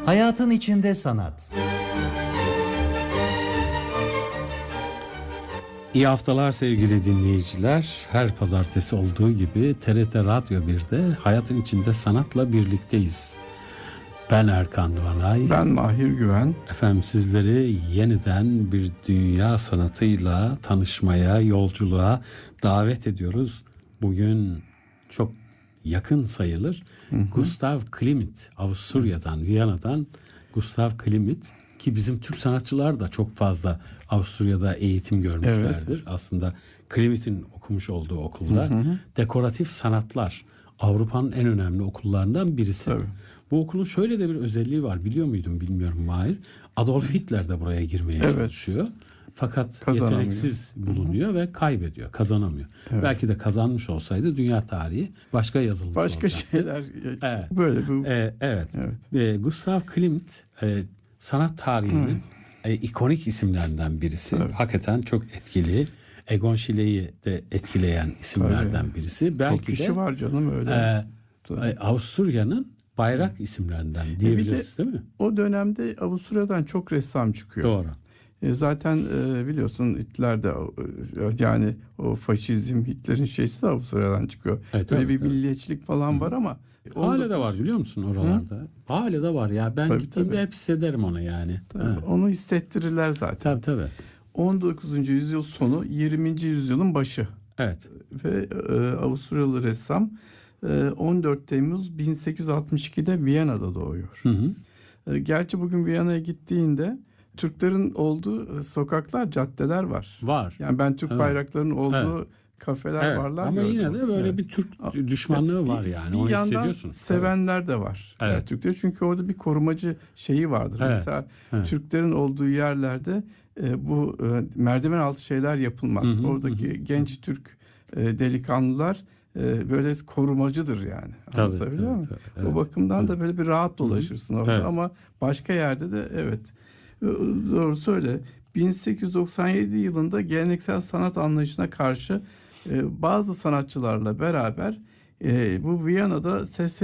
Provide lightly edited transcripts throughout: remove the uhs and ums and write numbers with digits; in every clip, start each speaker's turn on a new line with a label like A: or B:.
A: Hayatın içinde sanat.
B: İyi haftalar sevgili dinleyiciler. Her pazartesi olduğu gibi TRT Radyo 1'de Hayatın İçinde Sanat'la birlikteyiz. Ben Erkan Doğanay.
C: Ben Mahir Güven.
B: Efendim sizleri yeniden bir dünya sanatıyla tanışmaya, yolculuğa davet ediyoruz. Bugün çok yakın sayılır. Gustav Klimt, Avusturya'dan, Viyana'dan Gustav Klimt, ki bizim Türk sanatçılar da çok fazla Avusturya'da eğitim görmüşlerdir. Evet. Aslında Klimt'in okumuş olduğu okulda dekoratif sanatlar Avrupa'nın en önemli okullarından birisi. Tabii. Bu okulun şöyle de bir özelliği var, biliyor muydun bilmiyorum Mahir. Adolf Hitler de buraya girmeye çalışıyor. Fakat yeteneksiz bulunuyor ve kaybediyor, kazanamıyor. Evet. Belki de kazanmış olsaydı dünya tarihi başka yazılmış olacaktı.
C: Başka şeyler böyle.
B: Evet. Gustav Klimt sanat tarihinin ikonik isimlerinden birisi. Evet. Hakikaten çok etkili. Egon Schiller'i de etkileyen isimlerden birisi. Belki
C: çok kişi
B: de,
C: var canım öyle.
B: Avusturya'nın bayrak isimlerinden diyebiliriz, değil mi?
C: O dönemde Avusturya'dan çok ressam çıkıyor.
B: Doğru.
C: Zaten biliyorsun Hitler de, yani o faşizm, Hitler'in şeysi de Avusturya'dan çıkıyor.
B: Evet,
C: böyle bir milliyetçilik falan var ama
B: hala da var, biliyor musun oralarda? Hala da var ya. Ben gittiğimde hep hissederim onu yani.
C: Onu hissettirirler zaten.
B: Tabii.
C: 19. yüzyıl sonu, 20. yüzyılın başı.
B: Evet.
C: Ve Avusturyalı ressam 14 Temmuz 1862'de Viyana'da doğuyor. Gerçi bugün Viyana'ya gittiğinde Türklerin olduğu sokaklar, caddeler var.
B: Var.
C: Yani ben Türk bayraklarının olduğu kafeler varlar.
B: Ama yine de böyle bir Türk düşmanlığı var yani. Onu hissediyorsun.
C: Sevenler de var.
B: Evet.
C: Yani Türkler, çünkü orada bir korumacı şeyi vardır.
B: Evet.
C: Mesela Türklerin olduğu yerlerde bu merdiven altı şeyler yapılmaz. Oradaki genç Türk delikanlılar böyle korumacıdır yani. Anlatabiliyor muyum? O bakımdan da böyle bir rahat dolaşırsın orada. Evet. Ama başka yerde de doğrusu öyle. 1897 yılında geleneksel sanat anlayışına karşı bazı sanatçılarla beraber bu Viyana'da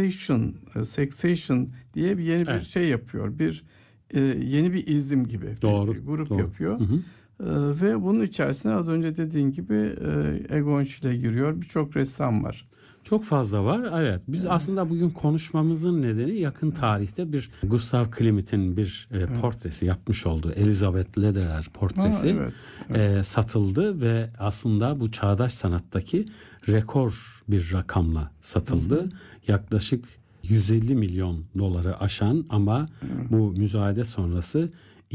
C: Sensation diye bir yeni bir şey yapıyor. Yeni bir izim gibi bir grup yapıyor. Ve bunun içerisine az önce dediğin gibi Egon Schiele giriyor. Birçok ressam var.
B: Çok fazla var. Evet. Biz aslında bugün konuşmamızın nedeni yakın tarihte bir Gustav Klimt'in bir portresi yapmış olduğu Elizabeth Lederer portresi satıldı ve aslında bu çağdaş sanattaki rekor bir rakamla satıldı. Yaklaşık 150 milyon doları aşan ama bu müzayede sonrası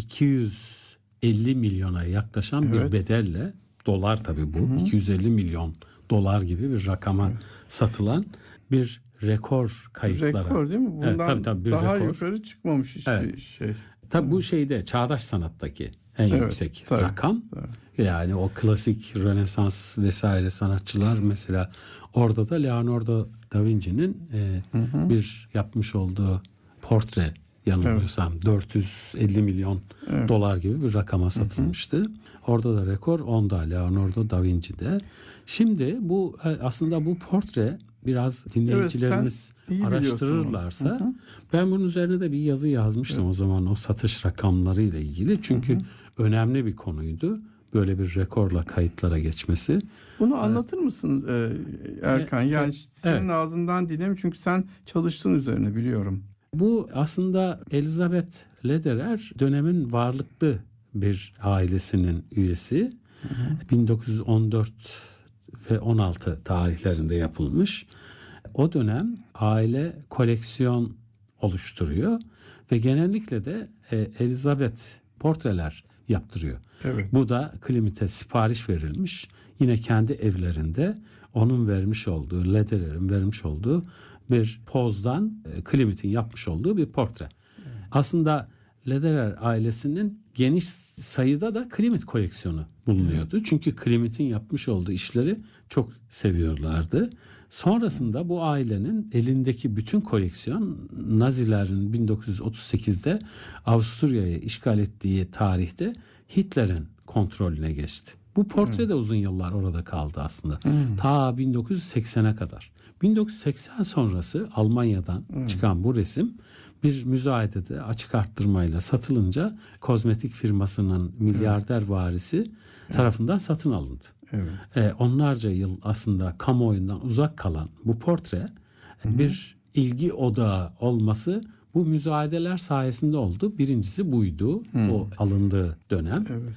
B: 250 milyona yaklaşan bir bedelle, dolar tabii bu, 250 milyon dolar gibi bir rakama satılan bir rekor kayıtları.
C: Rekor değil mi? Bundan
B: tabii, bir
C: daha
B: rekor.
C: Yukarı çıkmamış hiçbir şey.
B: Tabii bu şeyde çağdaş sanattaki en yüksek rakam. Tabii. Yani o klasik Rönesans vesaire sanatçılar, mesela orada da Leonardo da Vinci'nin bir yapmış olduğu portre, yanılmıyorsam 450 milyon dolar gibi bir rakama satılmıştı. Orada da rekor onda, Leonardo da Vinci'de. Şimdi bu aslında bu portre biraz dinleyicilerimiz araştırırlarsa, ben bunun üzerine de bir yazı yazmıştım o zaman, o satış rakamlarıyla ilgili. Çünkü önemli bir konuydu böyle bir rekorla kayıtlara geçmesi.
C: Bunu anlatır mısın Erkan? Yani senin ağzından dinleyeyim, çünkü sen çalıştığın üzerine biliyorum.
B: Bu aslında Elizabeth Lederer dönemin varlıklı bir ailesinin üyesi. 1914 ve 16 tarihlerinde yapılmış. O dönem aile koleksiyon oluşturuyor ve genellikle de Elizabeth portreler yaptırıyor. Evet. Bu da Klimt'e sipariş verilmiş. Yine kendi evlerinde onun vermiş olduğu, Lederer'in vermiş olduğu bir pozdan Klimt'in yapmış olduğu bir portre. Aslında Lederer ailesinin geniş sayıda da Klimt koleksiyonu bulunuyordu. Çünkü Klimt'in yapmış olduğu işleri çok seviyorlardı. Sonrasında bu ailenin elindeki bütün koleksiyon, Nazilerin 1938'de Avusturya'yı işgal ettiği tarihte Hitler'in kontrolüne geçti. Bu portre de uzun yıllar orada kaldı aslında. Ta 1980'e kadar. 1980 sonrası Almanya'dan çıkan bu resim bir müzayedede açık arttırmayla satılınca kozmetik firmasının milyarder varisi tarafından satın alındı.
C: Evet.
B: Onlarca yıl aslında kamuoyundan uzak kalan bu portre bir ilgi odağı olması bu müzayedeler sayesinde oldu. Birincisi buydu. O alındığı dönem.
C: Evet.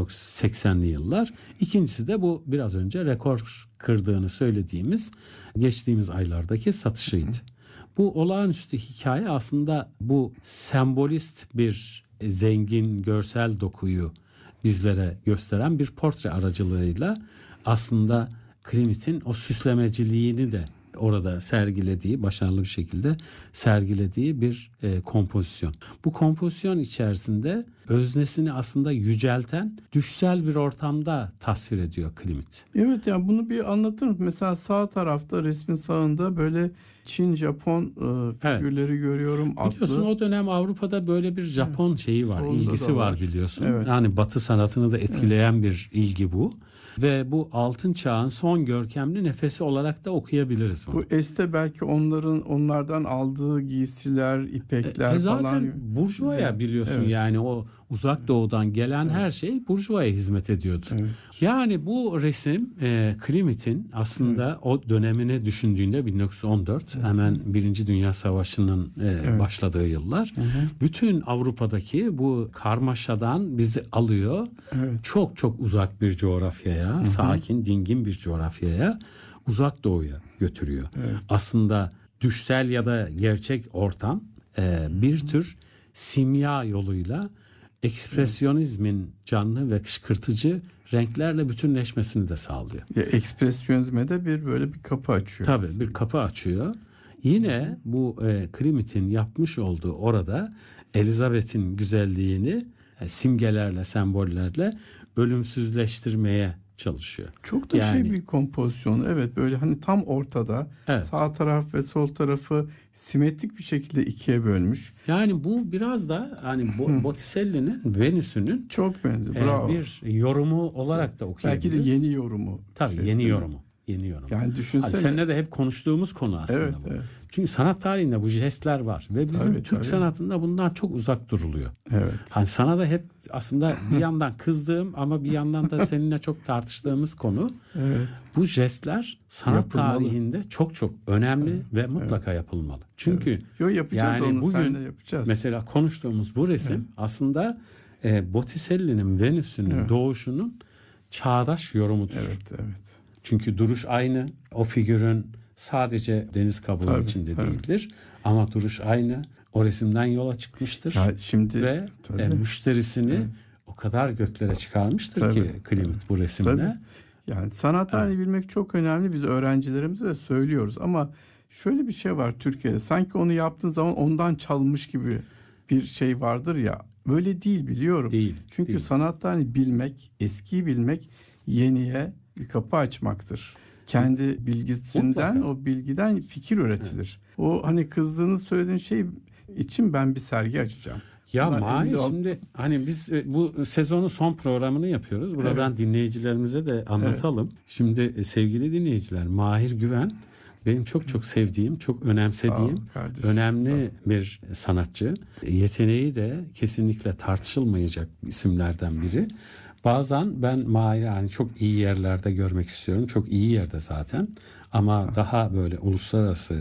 B: 1980'li yıllar. İkincisi de bu biraz önce rekor kırdığını söylediğimiz geçtiğimiz aylardaki satışıydı. Bu olağanüstü hikaye aslında bu sembolist bir zengin görsel dokuyu bizlere gösteren bir portre aracılığıyla aslında Klimit'in o süslemeciliğini de orada sergilediği, başarılı bir şekilde sergilediği bir kompozisyon. Bu kompozisyon içerisinde öznesini aslında yücelten, düşsel bir ortamda tasvir ediyor Klimit.
C: Evet, yani bunu bir anlatır mısın? Mesela sağ tarafta, resmin sağında böyle Çin, Japon figürleri görüyorum.
B: Biliyorsun o dönem Avrupa'da böyle bir Japon şeyi var,
C: Solda
B: ilgisi
C: da
B: var biliyorsun.
C: Evet.
B: Yani Batı sanatını da etkileyen bir ilgi bu. Ve bu altın çağın son görkemli nefesi olarak da okuyabiliriz bunu.
C: Bu Este belki onlardan aldığı giysiler, ipekler
B: zaten
C: falan.
B: burjuvaya biliyorsun
C: Evet.
B: yani o uzak doğudan gelen her şey burjuvaya hizmet ediyordu.
C: Evet.
B: Yani bu resim Klimit'in aslında o dönemini düşündüğünde 1914 hemen Birinci Dünya Savaşı'nın başladığı yıllar. Bütün Avrupa'daki bu karmaşadan bizi alıyor.
C: Evet.
B: Çok çok uzak bir coğrafyaya, sakin, dingin bir coğrafyaya, uzak doğuya götürüyor.
C: Evet.
B: Aslında düşsel ya da gerçek ortam bir tür simya yoluyla ekspresyonizmin canlı ve kışkırtıcı renklerle bütünleşmesini de sağlıyor.
C: Ya, ekspresyonizme de böyle bir kapı açıyor.
B: Tabii
C: aslında.
B: bir kapı açıyor. Yine bu Klimit'in yapmış olduğu orada Elizabeth'in güzelliğini simgelerle, sembollerle ölümsüzleştirmeye çalışıyor.
C: Çok da
B: Yani-
C: bir kompozisyon. Evet, böyle hani tam ortada,
B: Evet.
C: sağ taraf ve sol tarafı simetrik bir şekilde ikiye bölmüş.
B: Yani bu biraz da hani Botticelli'nin Venüs'ünün
C: Çok benziyor. Bravo.
B: bir yorumu olarak da okuyabiliriz.
C: Belki de yeni yorumu.
B: Tabii yeni
C: değil mi?
B: yorumu. Yeni yorum.
C: Yani düşünsene.
B: Hani seninle de hep konuştuğumuz konu aslında
C: Evet,
B: bu.
C: evet.
B: Çünkü sanat tarihinde bu jestler var ve bizim
C: Tabii,
B: Türk
C: tabii.
B: sanatında bundan çok uzak duruluyor.
C: Evet.
B: Hani sana da hep aslında bir yandan kızdığım ama bir yandan da seninle çok tartıştığımız konu
C: Evet.
B: bu jestler sanat
C: Yapılmalı.
B: tarihinde çok çok önemli ve mutlaka yapılmalı. Çünkü
C: Yo, yapacağız
B: yani
C: onu.
B: bugün
C: Seninle yapacağız.
B: mesela konuştuğumuz bu resim aslında Botticelli'nin Venüs'ünün doğuşunun çağdaş yorumudur.
C: Evet, evet.
B: Çünkü duruş aynı. O figürün sadece deniz kabuğu
C: Tabii,
B: içinde
C: tabii.
B: değildir. Ama duruş aynı. O resimden yola çıkmıştır.
C: Ya şimdi
B: Ve
C: tabii.
B: müşterisini o kadar göklere çıkarmıştır
C: Tabii,
B: ki Klimt bu resimle.
C: Tabii. Yani sanat tarihini bilmek çok önemli. Biz öğrencilerimize de söylüyoruz ama şöyle bir şey var Türkiye'de. Sanki onu yaptığın zaman ondan çalmış gibi bir şey vardır ya. Öyle değil, biliyorum.
B: Değil,
C: Çünkü
B: değil.
C: sanat tarihini bilmek, eskiyi bilmek yeniye bir kapı açmaktır. Kendi bilgisinden,
B: Mutlaka.
C: o bilgiden fikir üretilir. O hani kızdığınız söylediğin şey için ben bir sergi açacağım.
B: Ya
C: Bundan
B: Mahir
C: emin ol.
B: şimdi hani biz bu sezonun son programını yapıyoruz. Buradan dinleyicilerimize de anlatalım. Şimdi sevgili dinleyiciler, Mahir Güven benim çok çok sevdiğim, çok
C: Sağ
B: önemsediğim,
C: ol kardeşim,
B: önemli bir sanatçı. Yeteneği de kesinlikle tartışılmayacak isimlerden biri. Bazen ben Mahir'i hani çok iyi yerlerde görmek istiyorum. Çok iyi yerde zaten. Ama daha böyle uluslararası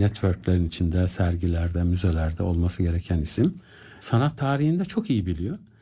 B: networklerin içinde, sergilerde, müzelerde olması gereken isim. Sanat tarihinde çok iyi biliyor.